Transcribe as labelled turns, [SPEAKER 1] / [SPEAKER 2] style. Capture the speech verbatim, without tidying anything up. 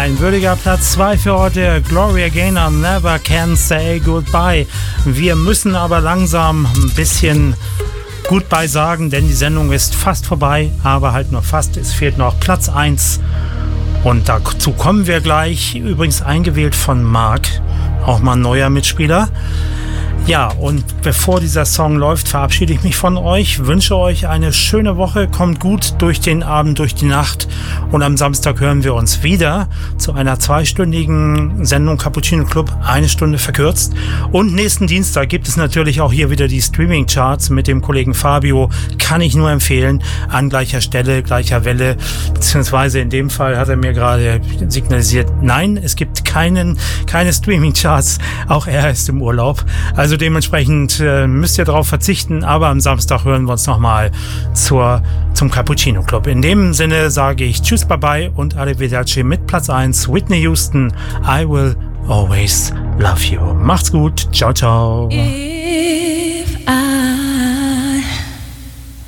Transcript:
[SPEAKER 1] Ein würdiger Platz zwei für heute. Gloria Gaynor, Never Can Say Goodbye. Wir müssen aber langsam ein bisschen Goodbye sagen, denn die Sendung ist fast vorbei, aber halt nur fast. Es fehlt noch Platz eins und dazu kommen wir gleich. Übrigens eingewählt von Marc, auch mal ein neuer Mitspieler. Ja, und bevor dieser Song läuft, verabschiede ich mich von euch, wünsche euch eine schöne Woche, kommt gut durch den Abend, durch die Nacht und am Samstag hören wir uns wieder zu einer zweistündigen Sendung Cappuccino Club, eine Stunde verkürzt. Und nächsten Dienstag gibt es natürlich auch hier wieder die Streaming-Charts mit dem Kollegen Fabio, kann ich nur empfehlen, an gleicher Stelle, gleicher Welle, beziehungsweise in dem Fall hat er mir gerade signalisiert, nein, es gibt keinen, keine Streaming-Charts, auch er ist im Urlaub, also dementsprechend äh, müsst ihr darauf verzichten, aber am Samstag hören wir uns nochmal zur, zum Cappuccino Club. In dem Sinne sage ich Tschüss, Bye-bye und Arrivederci mit Platz eins, Whitney Houston, I Will Always Love You. Macht's gut, ciao, ciao.